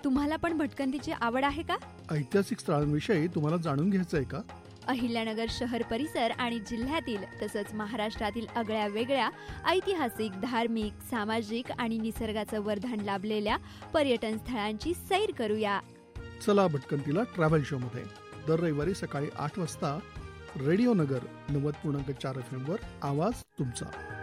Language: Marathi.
तुम्हाला पण भटकंतीची आवड आहे का? ऐतिहासिक स्थळांविषयी तुम्हाला जाणून घ्यायचंय का? अहिल्यानगर शहर परिसर आणि जिल्ह्यातील तसंच महाराष्ट्रातील आगळ्या वेगळ्या ऐतिहासिक, धार्मिक, सामाजिक आणि निसर्गाचं वरदान लाभलेल्या पर्यटन स्थळांची सैर करूया. चला भटकंतीला ट्रॅव्हल शो मध्ये दर रविवारी सकाळी 8 वाजता रेडिओ नगर 90.4 FM वर आवाज तुमचा.